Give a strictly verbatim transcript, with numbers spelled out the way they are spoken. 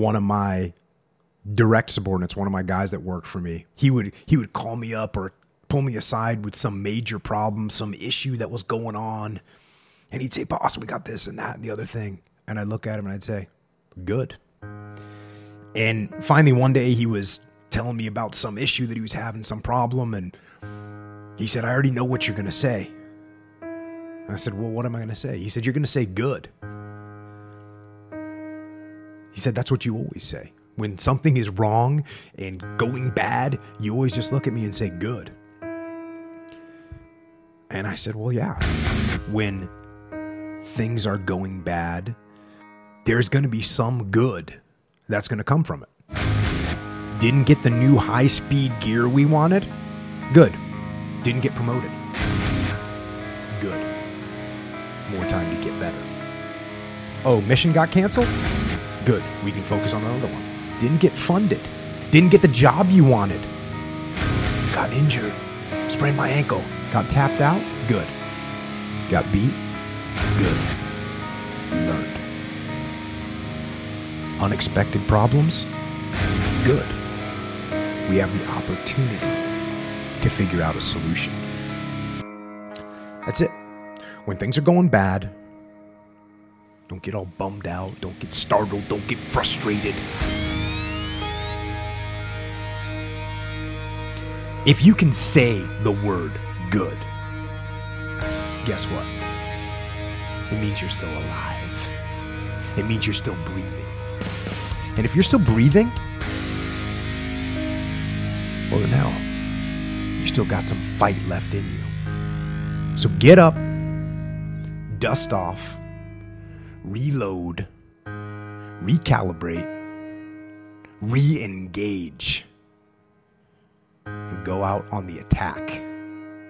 one of my direct subordinates, one of my guys that worked for me, he would he would call me up or pull me aside with some major problem, some issue that was going on. And he'd say, boss, we got this and that and the other thing. And I'd look at him and I'd say, good. And finally one day he was telling me about some issue that he was having, some problem. And he said, I already know what you're going to say. And I said, well, what am I going to say? He said, you're going to say good. He said, that's what you always say. When something is wrong and going bad, you always just look at me and say good. And I said, well, yeah, when things are going bad, there's going to be some good that's going to come from it. Didn't get the new high-speed gear we wanted? Good. Didn't get promoted? Good. More time to get better. Oh, mission got canceled? Good. We can focus on another one. Didn't get funded. Didn't get the job you wanted. Got injured. Sprained my ankle. Got tapped out? Good. Got beat? Good. You learned. Unexpected problems? Good. We have the opportunity to figure out a solution. That's it. When things are going bad, don't get all bummed out. Don't get startled. Don't get frustrated. If you can say the word good, guess what? It means you're still alive. It means you're still breathing. And if you're still breathing, well, then now you still got some fight left in you. So get up, dust off, reload, recalibrate, re-engage, and go out on the attack.